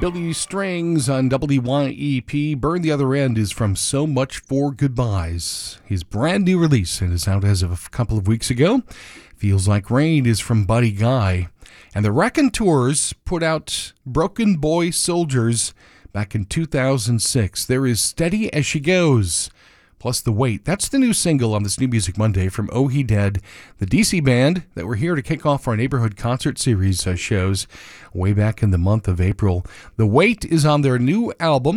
Billy Strings on WYEP. Burn the Other End is from So Much for Goodbyes. His brand new release and is out as of a couple of weeks ago. Feels Like Rain is from Buddy Guy. And the Raconteurs put out Broken Boy Soldiers back in 2006. There is Steady As She Goes, plus The Weight. That's the new single on this New Music Monday from Oh He Dead, the DC band that were here to kick off our neighborhood concert series shows way back in the month of April. The Weight is on their new album,